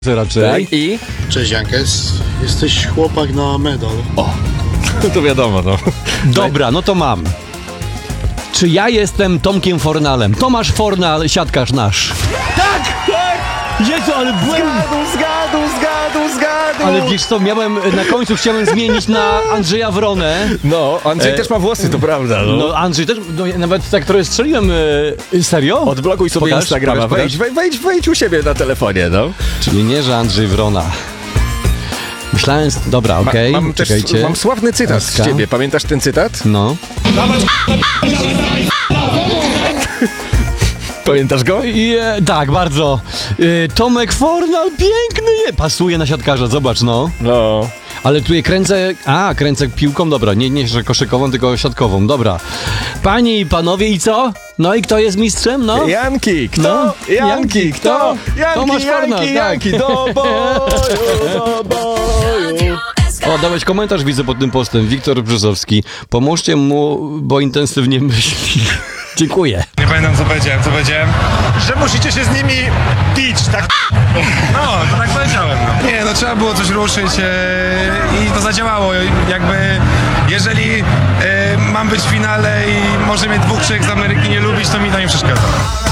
raczej. Tak? I? Cześć Jankes, jesteś chłopak na medal. O, to wiadomo, no. Dobra, no to mam. Czy ja jestem Tomkiem Fornalem? Tomasz Fornal, siatkarz nasz. Tak! Jezu, ale byłem... Zgadł! Ale wiesz co, na końcu chciałem zmienić na Andrzeja Wronę. No, Andrzej też ma włosy, to prawda. No Andrzej też, no, ja nawet tak trochę strzeliłem. Serio? Odblokuj sobie Pokaż, Instagrama, pokaż. wejdź u siebie na telefonie, no. Czyli nie, że Andrzej Wrona. Myślałem, dobra, okej, czekajcie. Mam sławny cytat z ciebie, pamiętasz ten cytat? No. Pamiętasz go? Tak, bardzo. Tomek Fornal, piękny, pasuje na siatkarza, zobacz, no. No. Ale tu je kręcę piłką, dobra, nie że koszykową, tylko siatkową, dobra. Panie i panowie, i co? No i kto jest mistrzem, no? Janki, kto? No. Janki, kto? Tomasz Fornal, tak. Janki, do boju. O, dałeś komentarz, widzę pod tym postem, Wiktor Brzozowski. Pomóżcie mu, bo intensywnie myśli. Dziękuję. Nie pamiętam co powiedziałem, że musicie się z nimi bić, tak? No, to tak powiedziałem. No. Nie, no trzeba było coś ruszyć i to zadziałało. Jakby, jeżeli mam być w finale i może mnie dwóch trzech z Ameryki nie lubić, to mi to nie przeszkadza.